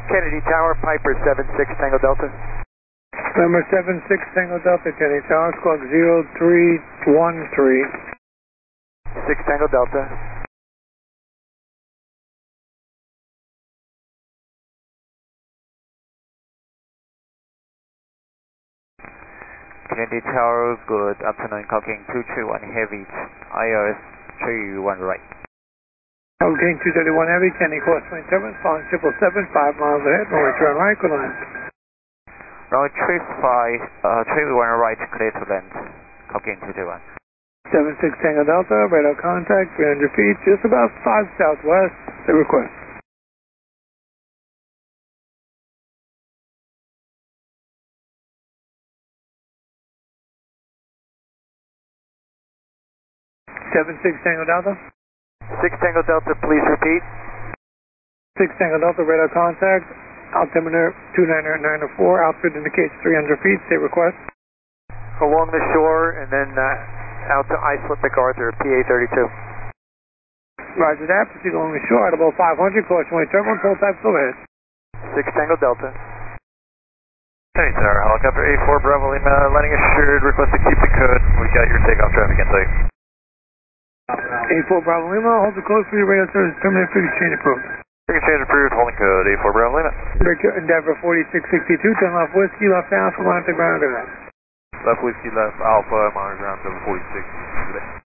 Kennedy Tower, Piper 76 Tango Delta. Number 76 Tango Delta, Kennedy Tower, squawk 0313. 6 Tango Delta. Kennedy Tower, good afternoon, clocking 231 heavy, IRS 31 right. Okay, 231 heavy, Kennedy course 27, following 777, 5 miles ahead, runway turn right, good line. Runway 31 right, clear to land, clocking 221. 76 Tango Delta, radar contact, 300 feet, just about 5 southwest, the request. Six Tango Delta. 6 Tango Delta, please repeat. 6 Tango Delta, radar contact, altimeter 29904, altitude indicates 300 feet, state request. Along the shore and then out to Islip MacArthur, PA 32. Roger that, proceed along the shore at about 500, caution way turbo, full type, go ahead. 6 Tango Delta. Hey, sir, helicopter A4 Bravo Lima, landing assured, request to keep the code. We got your takeoff traffic in sight. A4 Bravo Lima, hold the close for your radio service, terminate free exchange approved. Free exchange approved, holding code A4 Bravo Lima. Victor Endeavor 4662, turn left whiskey, left alpha, line to ground, good night. Left whiskey, left alpha, monitor ground 746.